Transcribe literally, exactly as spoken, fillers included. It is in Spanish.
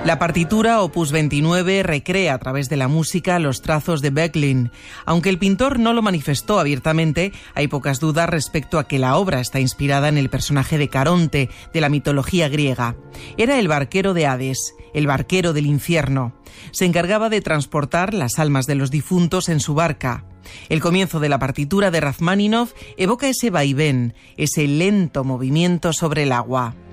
La partitura opus veintinueve recrea a través de la música los trazos de Böcklin. Aunque el pintor no lo manifestó abiertamente, hay pocas dudas respecto a que la obra está inspirada en el personaje de Caronte, de la mitología griega. Era el barquero de Hades, el barquero del infierno. Se encargaba de transportar las almas de los difuntos en su barca. El comienzo de la partitura de Rachmaninoff evoca ese vaivén, ese lento movimiento sobre el agua.